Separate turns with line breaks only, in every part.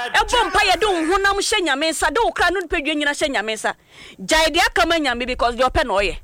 Ebom pa ye do honam hye nyame nsa do kra no pedwe nyina hye nyame nsa jai de aka ma nyame because you open oye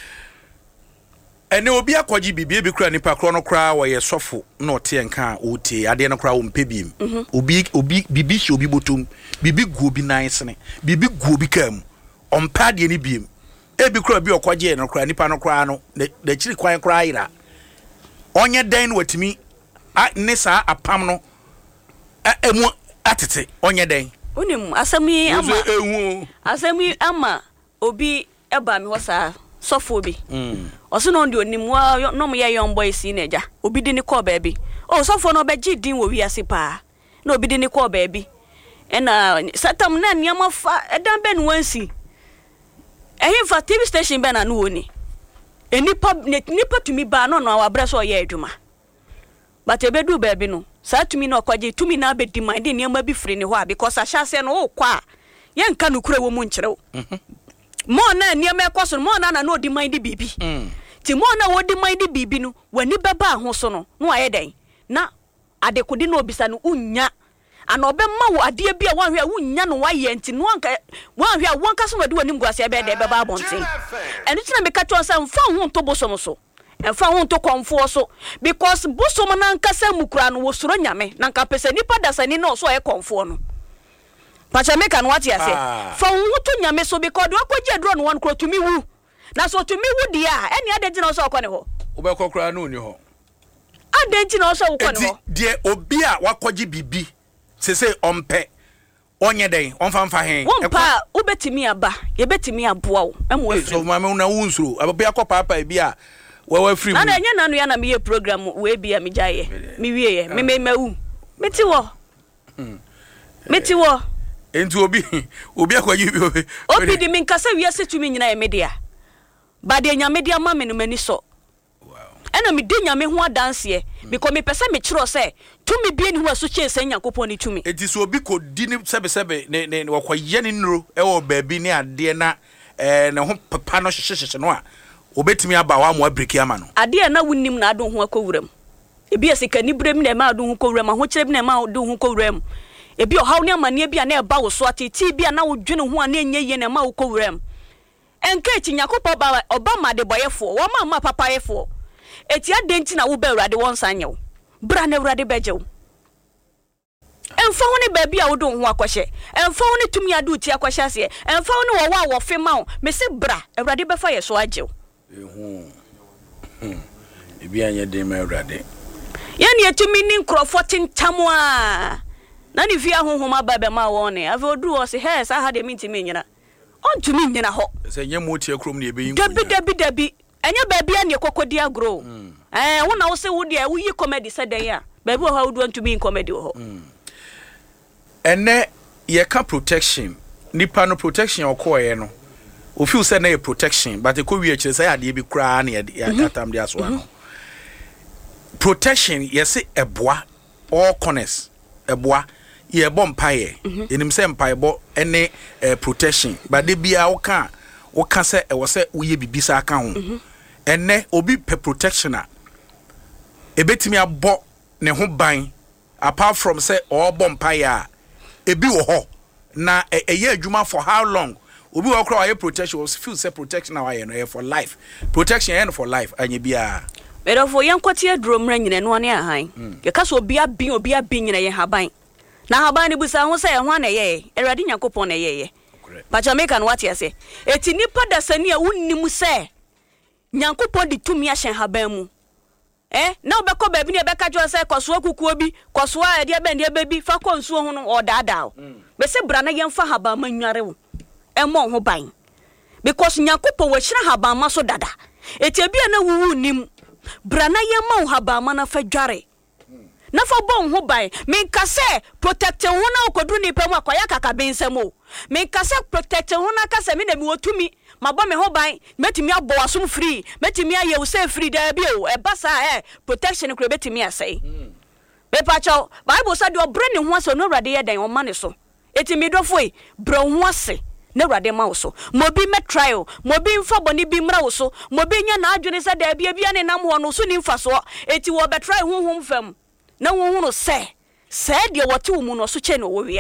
ene obi akwaji bibie bi kra nipa kro no kra wo ye sofo na ote enka ote ade no kra wo mpebiem obi bibi hye obi botum bibi gu obi nan sene bibi gu obi kam ompa de ni biem ebi kra bi okwaje no kra nipa no kra no da chiri kwan kra ira onye den watimi ne sa apam no emu atete onye den
onim asami ama obi eba mi hosa sofo bi oso no ndi onim wa no mo ye young boys na eja obi di ni call baby o sofo no be gidin wo wiase pa na obi di ni call baby ena satam na niam fa edan be no wansi ehimfa TV station be na no woni enipa tumi ba no no awabre so ye adwuma but ebedu baby no sa tumi na okwaje tumi na be demand niam bi free ni ho because ahase no o kwa ye nka no kura wo mu nkyerɛw mo na niam ekoso mo na no demand bibi ti mo na wo demand bibi no wani beba ho so no no aye den na adekodi na obisa no unya ana obemma wo ade bia wanhwe a unya no waye nti no anka wanhwe a wonka so wadi wani mguase be de beba abonten enu tina me ka to san fa ho to bosom so enfa ho to komfo so because bosom na anka sa mukura no wo soro nyame na anka pese nipa dasani na so e komfo no pacha make an what you say fa ho to nyame so because do akwaje dro no one kro tumi wu na so tumi wu dia eni ade gina so akwane ho
obekokra na oni ho
ade gina so akwane ho
de obi a wakwaje bibi sese ompe onye den onfamfa hen
wonpa ubetimi aba ye betimi aboa wo emo afri
so mama una wunsuro abia kopapa bi a wewe free
na nya nanu ya na me program we bia me jaye me wieye me mawu meti wo
enti obi akwaji bi
obi di min kasa wiase tumi nyina ye media ba de nya media ma me no mani so ena me de nya me ho adanse because me pese me kiro se tumi bie ni ho aso chese Nyankopon ni tumi
enti so obi ko di ni sebe ne wakwaye ni nro e wo baabi ni ade na ne ho papa no hyehyehye no a obetimi aba wa mo abreki ama no
ade na wunnim na ado ho akowuram ebi asika ni brem na ma ado ho kowuram ho kyerem na ma ado ho kowuram ebi ohaw ni amane bia na eba wo so atiti bia na wo dwene ho ana enye ye na ma wo kowuram enka echi Nyankopon oba ma de boyefo wo ma papa yefo eti adenti na wo ba urade won sanyew bra na urade bejew emfa ho ne ba bia wo do ho akwahye emfa ho ne tumi ado ti akwahye ase emfa ho ne wo wa fe ma wo me se bra urade befa ye so ajew
ebi anya de ma urade
yani etumi ni nkrofo tintamu a na ni fi ahohoma ba be ma wo ne ave odu wo se he sa ha de mintimi nyina ontumi nyina ho
se nyemo tie krom ne ebeyin
dabi enya baby an ye kokodi agro wo na wo se wo de wo yi comedy sadan ya baby wo ha wo do ntumi comedy ho
ene ye ka protection nipa no protection okoye no o feel say na ye protection but e ko wi akire say ade bi kra na ya atam de aso no protection yes eboa all corners eboa ye bom paye enim say mpaye bo ene protection but de bia wo ka say e wo say wo ye bibisa aka ho ene obi pe protection a ebetimi abo ne ho ban apart from say all bom paye a ebi wo ho na eye adwuma for how long obi wo kra wa protection was feel say protection na wa ye no for life protection and for life anya bia
pero for yankoti aduro mra nyina no ane ahan ye ka so obi abi nyina ye haban na haban ni busa ho say ho na ye Erade Nyankopon na ye pacha make an what you say eti nipa dasani a unnim say Nyankopon di tumi ahyen haban mu na obekọ baabi ne ebeka jo say koso akukuo bi koso a de be ne bebi fa konsuo ho no odaadaa be se bra na yemfa haban manware wo emo ho ban because Nyankopon wo hyira haban ma so dada eti bia na wuwu nim bra na yemma haban ma na fa dware na fa bon ho ban me kase protect ho na okodu ni pemu akoya kaka bensemo me kase protect ho na kase me na mi wotumi mabo me ho ban metimi abo asom free metimi aye wo say free da bi o e basa protection kro betimi asai be pacho bible say do bre ne ho aso no Awurade ye dan o ma ne so etimi dofo e bre ho ase na Awurade ma wo so mobi me trial mobi mfa boni bi mra wo so mobi nya na adwene say da bia bia ne nam ho no so ni mfa so eti wo be try honhom fam na wo hunu se de wote wo mu no so che no wo wi